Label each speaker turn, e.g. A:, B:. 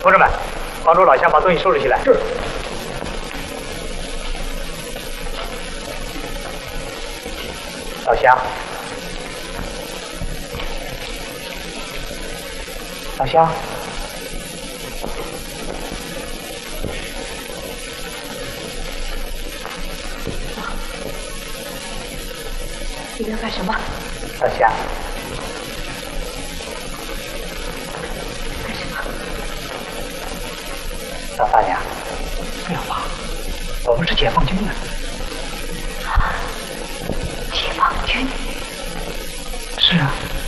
A: 同志们，帮助老乡把东西收拾起来。是。老乡，老乡，
B: 你要干什么？
A: 老乡，
B: 干什么？
A: 老大娘，不要怕，我们是解放军的。
B: 解放军？
A: 是啊。